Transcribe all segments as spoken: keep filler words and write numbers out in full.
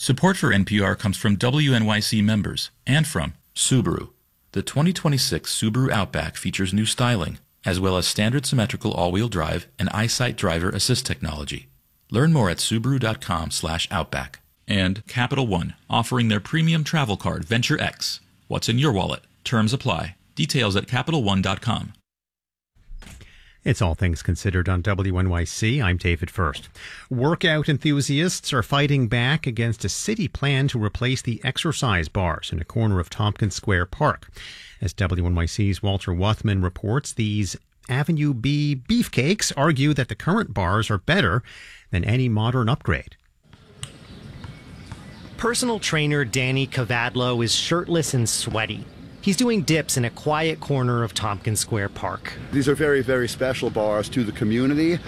Support for N P R comes from W N Y C members and from Subaru. The twenty twenty-six Subaru Outback features new styling, as well as standard symmetrical all-wheel drive and EyeSight driver assist technology. Learn more at Subaru.com slash Outback. And Capital One, offering their premium travel card, Venture X. What's in your wallet? Terms apply. Details at Capital One dot com. It's All Things Considered on W N Y C. I'm David First. Workout enthusiasts are fighting back against a city plan to replace the exercise bars in a corner of Tompkins Square Park. As W N Y C's Walter Wuthman reports, these Avenue B beefcakes argue that the current bars are better than any modern upgrade. Personal trainer Danny Cavadlo is shirtless and sweaty. He's doing dips in a quiet corner of Tompkins Square Park. These are very, very special bars to the community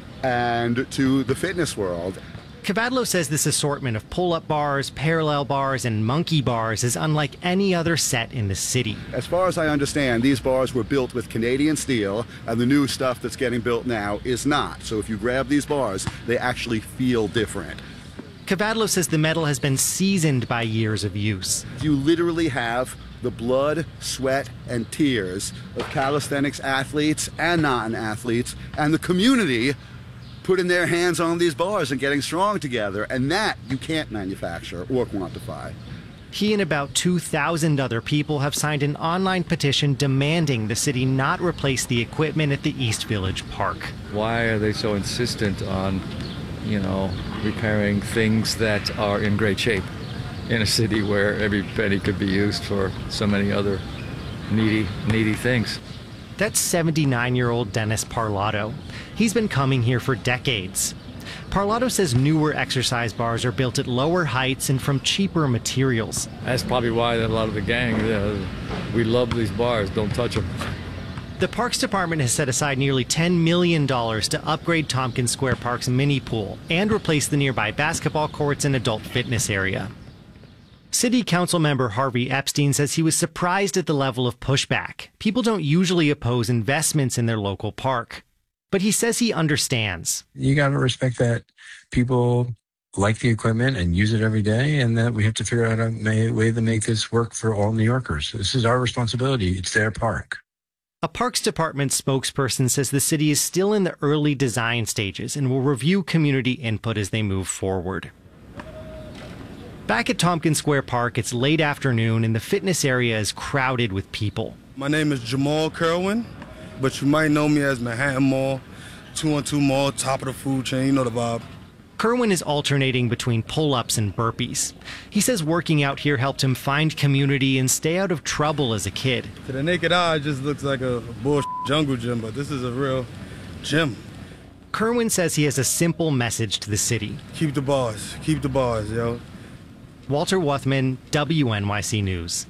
and to the fitness world. Cavadlo says this assortment of pull-up bars, parallel bars, and monkey bars is unlike any other set in the city. As far as I understand, these bars were built with Canadian steel, and the new stuff that's getting built now is not. So if you grab these bars, they actually feel different. Cavadlo says the metal has been seasoned by years of use. You literally have the blood, sweat, and tears of calisthenics athletes and non-athletes and the community putting their hands on these bars and getting strong together, and that you can't manufacture or quantify. He and about two thousand other people have signed an online petition demanding the city not replace the equipment at the East Village Park. Why are they so insistent on, you know, repairing things that are in great shape in a city where every penny could be used for so many other needy, needy things? That's seventy-nine-year-old Dennis Parlato. He's been coming here for decades. Parlato says newer exercise bars are built at lower heights and from cheaper materials. That's probably why a lot of the gang, uh, we love these bars, don't touch them. The Parks Department has set aside nearly ten million dollars to upgrade Tompkins Square Park's mini pool and replace the nearby basketball courts and adult fitness area. City Council member Harvey Epstein says he was surprised at the level of pushback. People don't usually oppose investments in their local park. But he says he understands. You got to respect that people like the equipment and use it every day, and that we have to figure out a way to make this work for all New Yorkers. This is our responsibility. It's their park. A Parks Department spokesperson says the city is still in the early design stages and will review community input as they move forward. Back at Tompkins Square Park, it's late afternoon and the fitness area is crowded with people. My name is Jamal Kerwin, but you might know me as Manhattan Mall, two one two Mall, top of the food chain, you know the vibe. Kerwin is alternating between pull-ups and burpees. He says working out here helped him find community and stay out of trouble as a kid. To the naked eye, it just looks like a bullshit jungle gym, but this is a real gym. Kerwin says he has a simple message to the city. Keep the bars. Keep the bars, yo. Walter Wuthman, W N Y C News.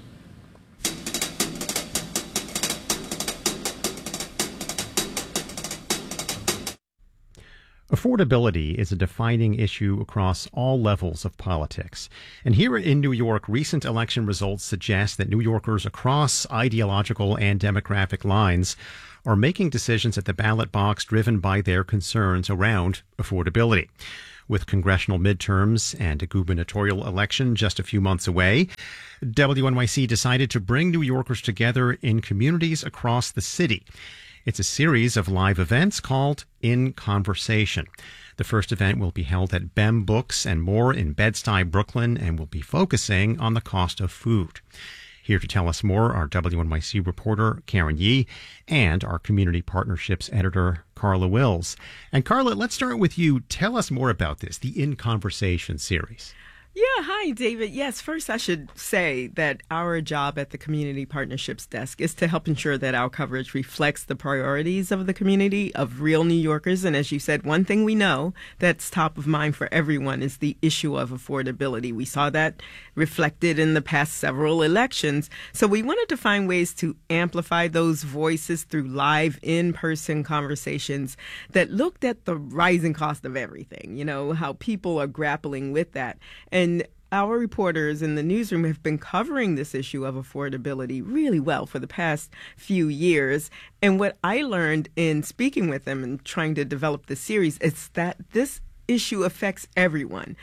Affordability is a defining issue across all levels of politics. And here in New York, recent election results suggest that New Yorkers across ideological and demographic lines are making decisions at the ballot box driven by their concerns around affordability. With congressional midterms and a gubernatorial election just a few months away, W N Y C decided to bring New Yorkers together in communities across the city. It's a series of live events called In Conversation. The first event will be held at Bem Books and More in Bed-Stuy, Brooklyn, and will be focusing on the cost of food. Here to tell us more are W N Y C reporter Karen Yee and our community partnerships editor Carla Wills. And Carla, let's start with you. Tell us more about this, the In Conversation series. Yeah, hi, David. Yes, first I should say that our job at the Community Partnerships Desk is to help ensure that our coverage reflects the priorities of the community, of real New Yorkers. And as you said, one thing we know that's top of mind for everyone is the issue of affordability. We saw that reflected in the past several elections. So we wanted to find ways to amplify those voices through live, in-person conversations that looked at the rising cost of everything, you know, how people are grappling with that. And And our reporters in the newsroom have been covering this issue of affordability really well for the past few years. And what I learned in speaking with them and trying to develop the series is that this issue affects everyone.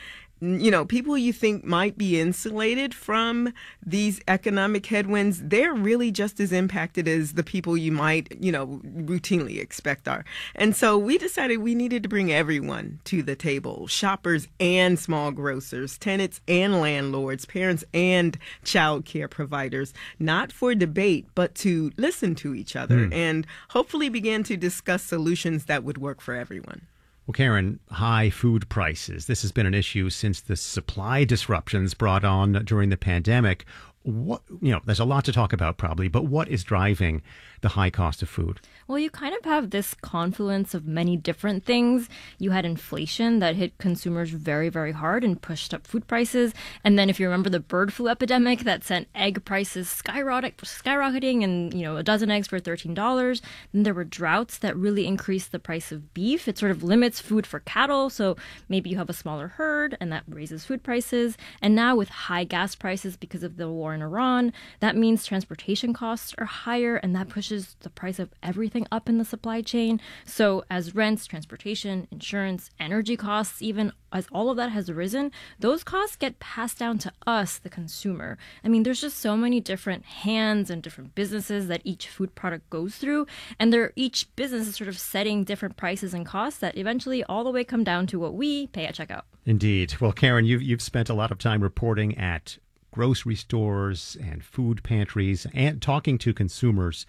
you know, people you think might be insulated from these economic headwinds, they're really just as impacted as the people you might, you know, routinely expect are. And so we decided we needed to bring everyone to the table, shoppers and small grocers, tenants and landlords, parents and child care providers, not for debate, but to listen to each other mm. and hopefully begin to discuss solutions that would work for everyone. Well, Karen, high food prices. This has been an issue since the supply disruptions brought on during the pandemic. What, you know, there's a lot to talk about probably, but what is driving the high cost of food? Well, you kind of have this confluence of many different things. You had inflation that hit consumers very, very hard and pushed up food prices. And then if you remember the bird flu epidemic that sent egg prices skyrocket, skyrocketing and, you know, a dozen eggs for thirteen dollars. Then there were droughts that really increased the price of beef. It sort of limits food for cattle. So maybe you have a smaller herd and that raises food prices. And now with high gas prices because of the war in Iran, that means transportation costs are higher and that pushes the price of everything up in the supply chain. So as rents, transportation, insurance, energy costs, even as all of that has risen, those costs get passed down to us, the consumer. I mean, there's just so many different hands and different businesses that each food product goes through. And they're, each business is sort of setting different prices and costs that eventually all the way come down to what we pay at checkout. Indeed. Well, Karen, you've, you've spent a lot of time reporting at grocery stores and food pantries and talking to consumers.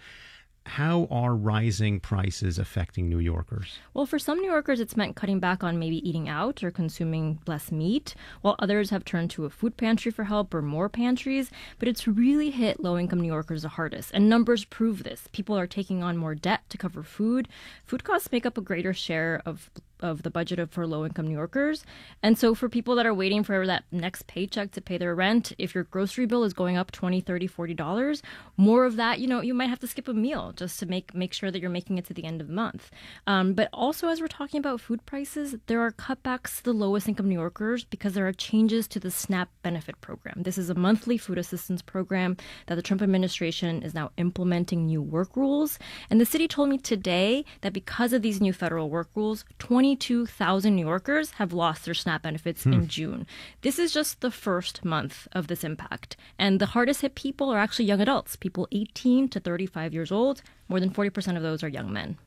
How are rising prices affecting New Yorkers? Well, for some New Yorkers, it's meant cutting back on maybe eating out or consuming less meat, while others have turned to a food pantry for help or more pantries. But it's really hit low-income New Yorkers the hardest, and numbers prove this. People are taking on more debt to cover food. Food costs make up a greater share of of the budget of, for low-income New Yorkers. And so for people that are waiting for that next paycheck to pay their rent, if your grocery bill is going up twenty, thirty, forty dollars, more of that, you know, you might have to skip a meal just to make, make sure that you're making it to the end of the month. Um, but also, as we're talking about food prices, there are cutbacks to the lowest-income New Yorkers because there are changes to the SNAP benefit program. This is a monthly food assistance program that the Trump administration is now implementing new work rules. And the city told me today that because of these new federal work rules, twenty-two thousand New Yorkers have lost their SNAP benefits hmm. in June. This is just the first month of this impact. And the hardest hit people are actually young adults, people eighteen to thirty-five years old. More than forty percent of those are young men.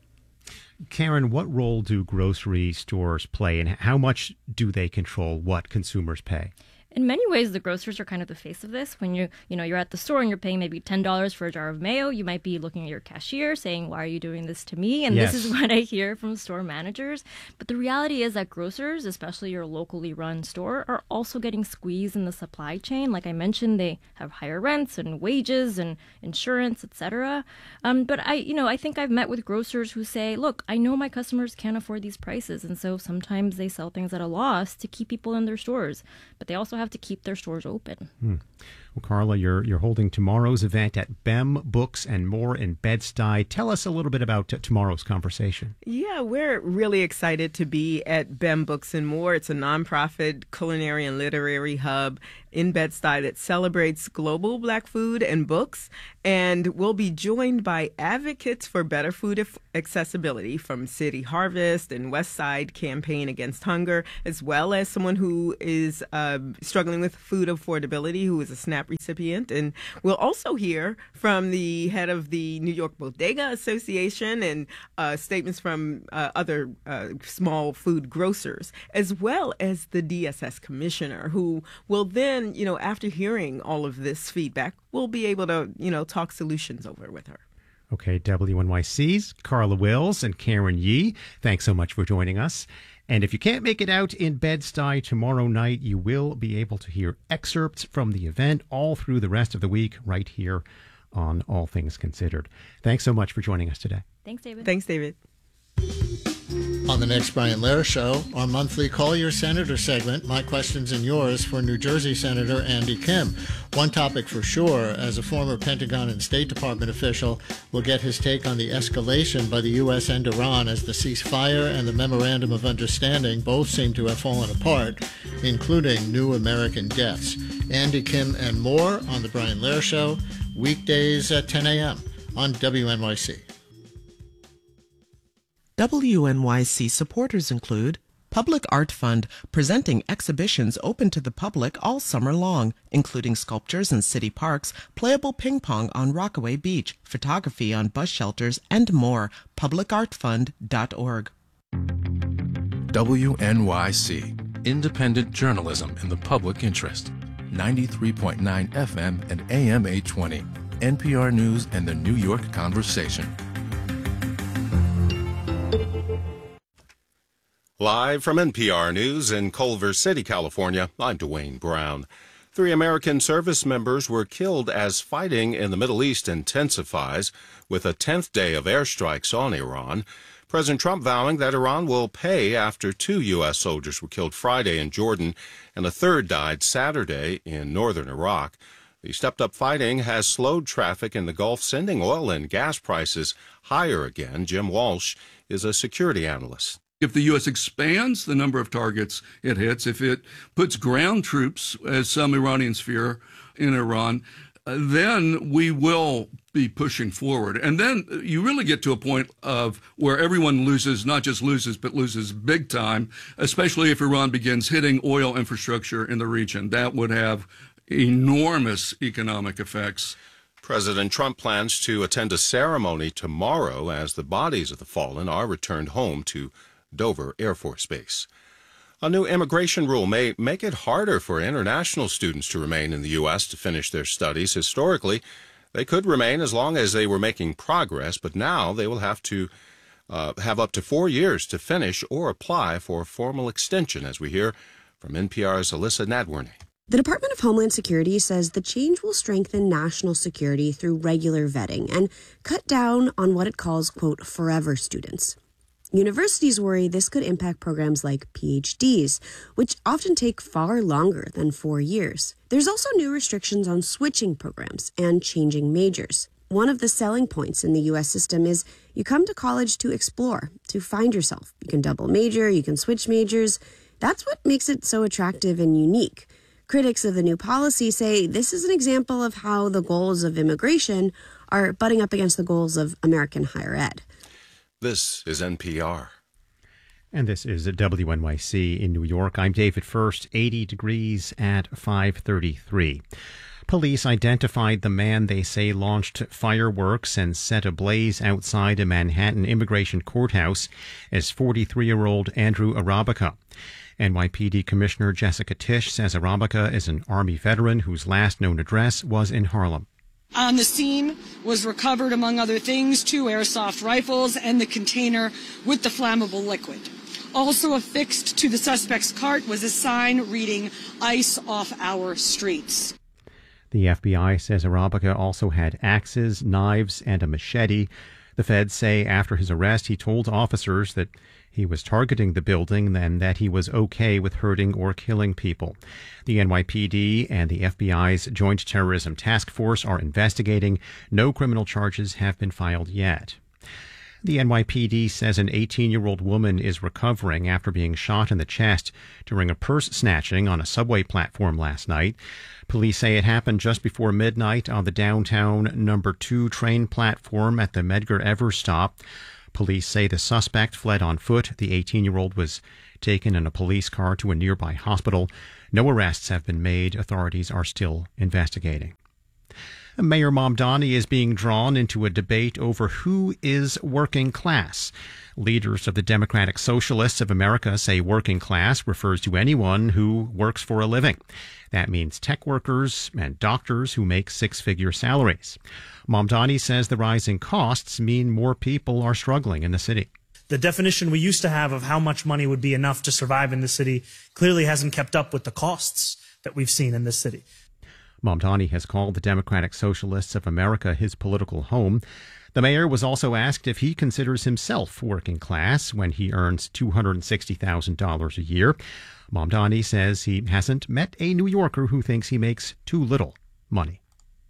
Karen, what role do grocery stores play and how much do they control what consumers pay? In many ways, the grocers are kind of the face of this. When you you know, you're at the store and you're paying maybe ten dollars for a jar of mayo, you might be looking at your cashier saying, why are you doing this to me? And yes. This is what I hear from store managers. But the reality is that grocers, especially your locally run store, are also getting squeezed in the supply chain. Like I mentioned, they have higher rents and wages and insurance, et cetera. Um, but I, you know, I think I've met with grocers who say, look, I know my customers can't afford these prices. And so sometimes they sell things at a loss to keep people in their stores. But they also have to keep their stores open. Hmm. Well, Carla, you're you're holding tomorrow's event at B E M Books and More in Bed-Stuy. Tell us a little bit about t- tomorrow's conversation. Yeah, we're really excited to be at B E M Books and More. It's a nonprofit culinary and literary hub in Bed-Stuy that celebrates global Black food and books. And we'll be joined by advocates for better food accessibility from City Harvest and West Side Campaign Against Hunger, as well as someone who is uh, struggling with food affordability, who is a SNAP recipient. And we'll also hear from the head of the New York Bodega Association and uh, statements from uh, other uh, small food grocers, as well as the D S S commissioner, who will then, you know, after hearing all of this feedback, we'll be able to, you know, talk solutions over with her. Okay, W N Y C's Carla Wills and Karen Yee, thanks so much for joining us. And if you can't make it out in Bed-Stuy tomorrow night, you will be able to hear excerpts from the event all through the rest of the week right here on All Things Considered. Thanks so much for joining us today. Thanks, David. Thanks, David. On the next Brian Lehrer Show, our monthly Call Your Senator segment, My Questions and Yours for New Jersey Senator Andy Kim. One topic for sure, as a former Pentagon and State Department official, will get his take on the escalation by the U S and Iran as the ceasefire and the Memorandum of Understanding both seem to have fallen apart, including new American deaths. Andy Kim and more on the Brian Lehrer Show, weekdays at ten a.m. on W N Y C. W N Y C supporters include Public Art Fund, presenting exhibitions open to the public all summer long, including sculptures in city parks, playable ping pong on Rockaway Beach, photography on bus shelters, and more. public art fund dot org. W N Y C, independent journalism in the public interest. ninety-three point nine F M and A M eight twenty. N P R News and the New York Conversation. Live from N P R News in Culver City, California, I'm Dwayne Brown. Three American service members were killed as fighting in the Middle East intensifies, with a tenth day of airstrikes on Iran. President Trump vowing that Iran will pay after two U S soldiers were killed Friday in Jordan and a third died Saturday in northern Iraq. The stepped-up fighting has slowed traffic in the Gulf, sending oil and gas prices higher again. Jim Walsh is a security analyst. If the U S expands the number of targets it hits, if it puts ground troops, as some Iranians fear, in Iran, uh, then we will be pushing forward. And then you really get to a point of where everyone loses, not just loses, but loses big time, especially if Iran begins hitting oil infrastructure in the region. That would have enormous economic effects. President Trump plans to attend a ceremony tomorrow as the bodies of the fallen are returned home to Dover Air Force Base. A new immigration rule may make it harder for international students to remain in the U S to finish their studies. Historically, they could remain as long as they were making progress, but now they will have to uh, have up to four years to finish or apply for a formal extension, as we hear from N P R's Alyssa Nadworny. The Department of Homeland Security says the change will strengthen national security through regular vetting and cut down on what it calls, quote, forever students. Universities worry this could impact programs like P H Ds, which often take far longer than four years. There's also new restrictions on switching programs and changing majors. One of the selling points in the U S system is you come to college to explore, to find yourself. You can double major, you can switch majors. That's what makes it so attractive and unique. Critics of the new policy say this is an example of how the goals of immigration are butting up against the goals of American higher ed. This is N P R. And this is W N Y C in New York. I'm David First, eighty degrees at five thirty-three. Police identified the man they say launched fireworks and set ablaze outside a Manhattan immigration courthouse as forty-three-year-old Andrew Arabica. N Y P D Commissioner Jessica Tisch says Arabica is an Army veteran whose last known address was in Harlem. On the scene was recovered, among other things, two airsoft rifles and the container with the flammable liquid. Also affixed to the suspect's cart was a sign reading, "Ice off our streets." The F B I says Arabica also had axes, knives, and a machete. The feds say after his arrest, he told officers that he was targeting the building and that he was okay with hurting or killing people. The N Y P D and the F B I's Joint Terrorism Task Force are investigating. No criminal charges have been filed yet. The N Y P D says an eighteen-year-old woman is recovering after being shot in the chest during a purse snatching on a subway platform last night. Police say it happened just before midnight on the downtown number two train platform at the Medgar Evers stop. Police say the suspect fled on foot. The eighteen-year-old was taken in a police car to a nearby hospital. No arrests have been made. Authorities are still investigating. Mayor Mamdani is being drawn into a debate over who is working class. Leaders of the Democratic Socialists of America say working class refers to anyone who works for a living. That means tech workers and doctors who make six-figure salaries. Mamdani says the rising costs mean more people are struggling in the city. The definition we used to have of how much money would be enough to survive in the city clearly hasn't kept up with the costs that we've seen in this city. Mamdani has called the Democratic Socialists of America his political home. The mayor was also asked if he considers himself working class when he earns two hundred sixty thousand dollars a year. Mamdani says he hasn't met a New Yorker who thinks he makes too little money.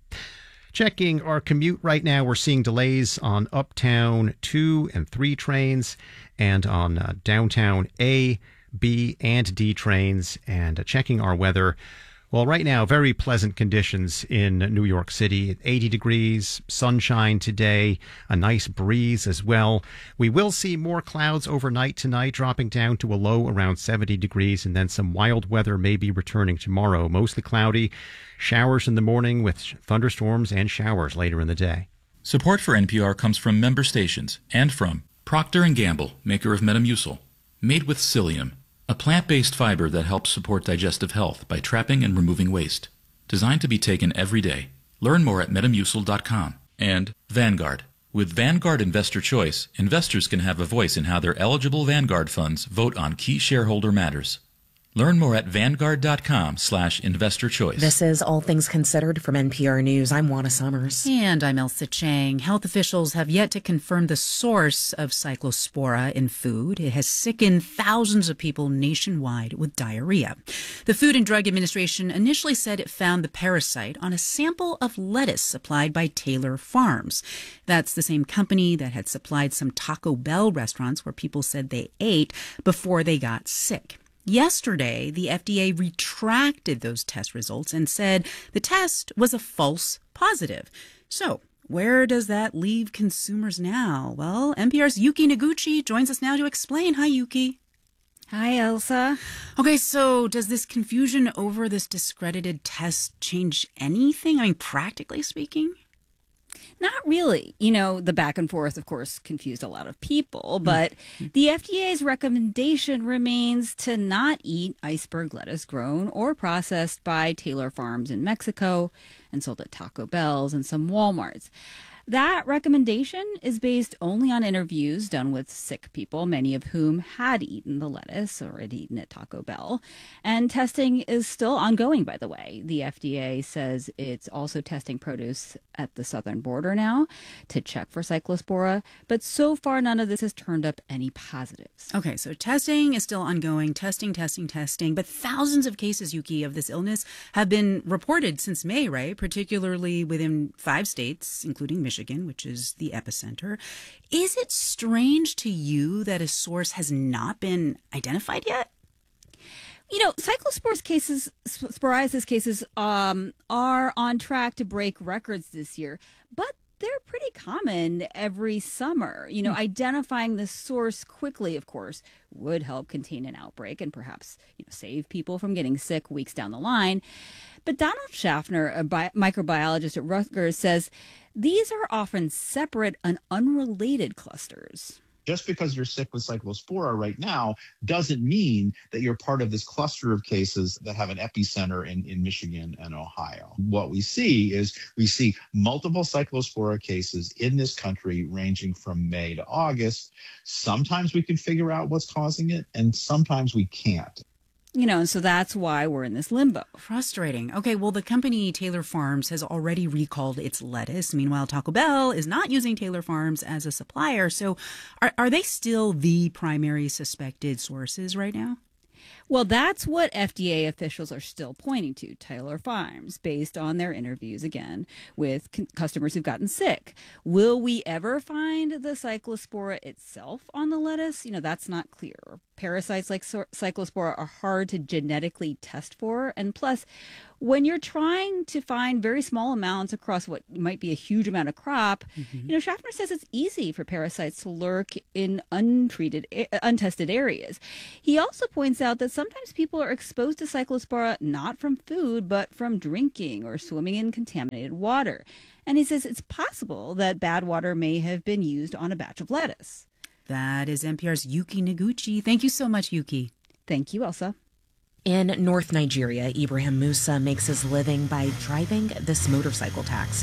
Checking our commute right now, we're seeing delays on Uptown two and three trains and on uh, Downtown A, B, and D trains. And uh, checking our weather, Well, right now, very pleasant conditions in New York City. eighty degrees, sunshine today, a nice breeze as well. We will see more clouds overnight tonight, dropping down to a low around seventy degrees, and then some wild weather may be returning tomorrow. Mostly cloudy, showers in the morning with thunderstorms and showers later in the day. Support for N P R comes from member stations and from Procter and Gamble, maker of Metamucil, made with psyllium, a plant-based fiber that helps support digestive health by trapping and removing waste. Designed to be taken every day. Learn more at metamucil dot com. And Vanguard. With Vanguard Investor Choice, investors can have a voice in how their eligible Vanguard funds vote on key shareholder matters. Learn more at vanguard.com slash investor choice. This is All Things Considered from N P R News. I'm Juana Summers. And I'm Elsa Chang. Health officials have yet to confirm the source of cyclospora in food. It has sickened thousands of people nationwide with diarrhea. The Food and Drug Administration initially said it found the parasite on a sample of lettuce supplied by Taylor Farms. That's the same company that had supplied some Taco Bell restaurants where people said they ate before they got sick. Yesterday, the F D A retracted those test results and said the test was a false positive. So, where does that leave consumers now? Well, N P R's Yuki Noguchi joins us now to explain. Hi, Yuki. Hi, Elsa. Okay, so does this confusion over this discredited test change anything? I mean, practically speaking? Not really. You know, the back and forth, of course, confused a lot of people, but mm-hmm. the F D A's recommendation remains to not eat iceberg lettuce grown or processed by Taylor Farms in Mexico and sold at Taco Bell's and some Walmarts. That recommendation is based only on interviews done with sick people, many of whom had eaten the lettuce or had eaten at Taco Bell. And testing is still ongoing, by the way. The F D A says it's also testing produce at the southern border now to check for cyclospora. But so far, none of this has turned up any positives. Okay, so testing is still ongoing, testing, testing, testing. But thousands of cases, Yuki, of this illness have been reported since May, right? Particularly within five states, including Michigan. Michigan, which is the epicenter. Is it strange to you that a source has not been identified yet? You know, cyclospores cases, sporiasis cases um, are on track to break records this year, but they're pretty common every summer. You know, mm. identifying the source quickly, of course, would help contain an outbreak and perhaps, you know, save people from getting sick weeks down the line. But Donald Schaffner, a bi- microbiologist at Rutgers, says these are often separate and unrelated clusters. Just because you're sick with cyclospora right now doesn't mean that you're part of this cluster of cases that have an epicenter in, in Michigan and Ohio. What we see is we see multiple cyclospora cases in this country ranging from May to August. Sometimes we can figure out what's causing it, and sometimes we can't. You know, and so that's why we're in this limbo. Frustrating. Okay, well, the company Taylor Farms has already recalled its lettuce. Meanwhile, Taco Bell is not using Taylor Farms as a supplier. So are, are they still the primary suspected sources right now? Well, that's what F D A officials are still pointing to, Taylor Farms, based on their interviews, again, with c- customers who've gotten sick. Will we ever find the cyclospora itself on the lettuce? You know, that's not clear. Parasites like so- cyclospora are hard to genetically test for. And plus, when you're trying to find very small amounts across what might be a huge amount of crop, mm-hmm. you know, Schaffner says it's easy for parasites to lurk in untreated, untested areas. He also points out that sometimes people are exposed to cyclospora not from food, but from drinking or swimming in contaminated water. And he says it's possible that bad water may have been used on a batch of lettuce. That is N P R's Yuki Noguchi. Thank you so much, Yuki. Thank you, Elsa. In North Nigeria, Ibrahim Musa makes his living by driving this motorcycle taxi.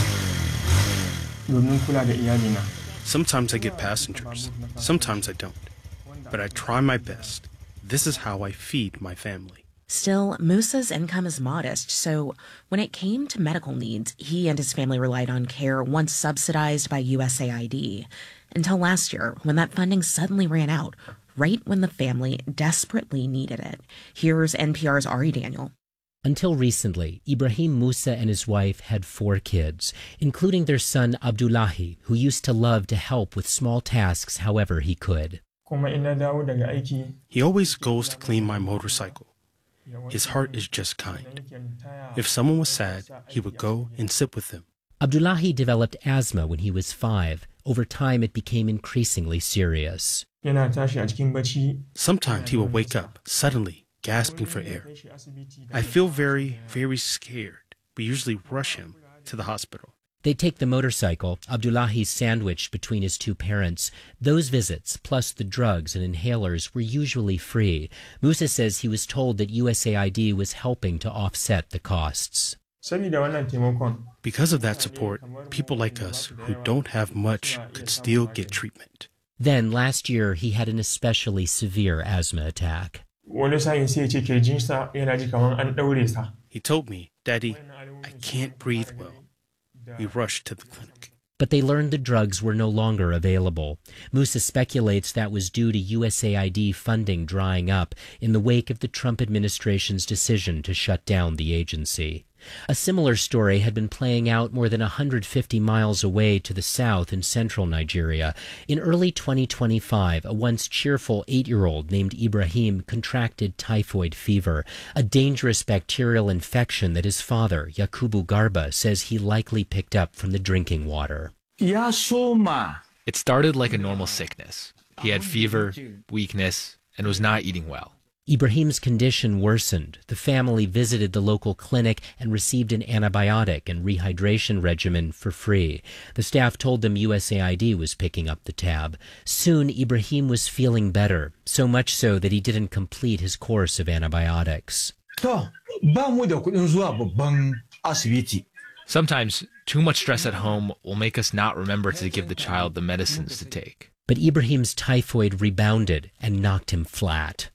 Sometimes I get passengers, sometimes I don't. But I try my best. This is how I feed my family. Still, Musa's income is modest, so when it came to medical needs, he and his family relied on care once subsidized by U S A I D. Until last year, when that funding suddenly ran out, right when the family desperately needed it. Here's N P R's Ari Daniel. Until recently, Ibrahim Musa and his wife had four kids, including their son Abdullahi, who used to love to help with small tasks however he could. He always goes to clean my motorcycle. His heart is just kind. If someone was sad, he would go and sit with them. Abdullahi developed asthma when he was five. Over time, it became increasingly serious. Sometimes he will wake up, suddenly, gasping for air. I feel very, very scared. We usually rush him to the hospital. They take the motorcycle. Abdullahi's sandwiched between his two parents. Those visits, plus the drugs and inhalers, were usually free. Musa says he was told that U S A I D was helping to offset the costs. Because of that support, people like us who don't have much could still get treatment. Then, last year, he had an especially severe asthma attack. He told me, Daddy, I can't breathe well. We rushed to the clinic. But they learned the drugs were no longer available. Musa speculates that was due to U S A I D funding drying up in the wake of the Trump administration's decision to shut down the agency. A similar story had been playing out more than one hundred fifty miles away to the south in central Nigeria. In early twenty twenty-five, a once cheerful eight-year-old named Ibrahim contracted typhoid fever, a dangerous bacterial infection that his father, Yakubu Garba, says he likely picked up from the drinking water. It started like a normal sickness. He had fever, weakness, and was not eating well. Ibrahim's condition worsened. The family visited the local clinic and received an antibiotic and rehydration regimen for free. The staff told them U S A I D was picking up the tab. Soon, Ibrahim was feeling better, so much so that he didn't complete his course of antibiotics. Sometimes, too much stress at home will make us not remember to give the child the medicines to take. But Ibrahim's typhoid rebounded and knocked him flat.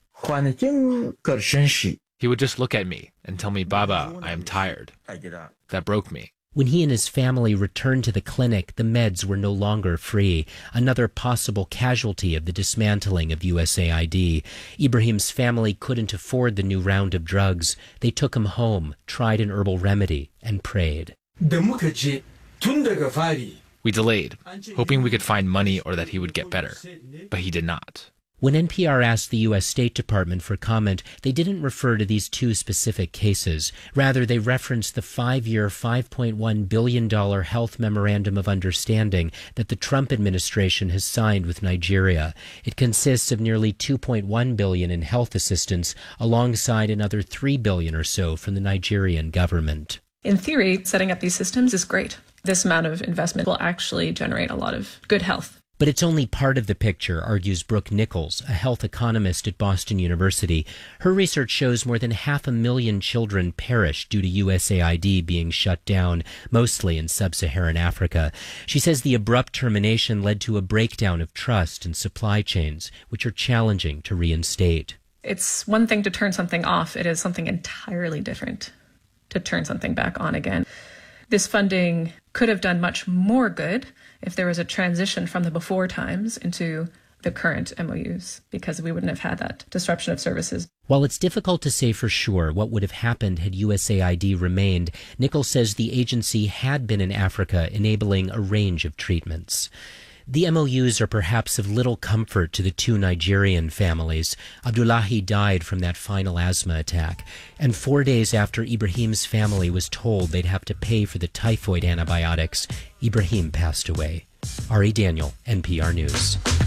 He would just look at me and tell me, Baba, I am tired. That broke me. When he and his family returned to the clinic, the meds were no longer free, another possible casualty of the dismantling of U S A I D. Ibrahim's family couldn't afford the new round of drugs. They took him home, tried an herbal remedy, and prayed. We delayed, hoping we could find money or that he would get better, but he did not. When N P R asked the U S State Department for comment, they didn't refer to these two specific cases. Rather, they referenced the five-year, five point one billion dollars health memorandum of understanding that the Trump administration has signed with Nigeria. It consists of nearly two point one billion dollars in health assistance, alongside another three billion dollars or so from the Nigerian government. In theory, setting up these systems is great. This amount of investment will actually generate a lot of good health. But it's only part of the picture, argues Brooke Nichols, a health economist at Boston University. Her research shows more than half a million children perish due to U S A I D being shut down, mostly in sub-Saharan Africa. She says the abrupt termination led to a breakdown of trust and supply chains, which are challenging to reinstate. It's one thing to turn something off. It is something entirely different to turn something back on again. This funding could have done much more good if there was a transition from the before times into the current M O Us, because we wouldn't have had that disruption of services. While it's difficult to say for sure what would have happened had U S A I D remained, Nichols says the agency had been in Africa enabling a range of treatments. The M O Us are perhaps of little comfort to the two Nigerian families. Abdullahi died from that final asthma attack, and four days after Ibrahim's family was told they'd have to pay for the typhoid antibiotics, Ibrahim passed away. Ari Daniel, N P R News.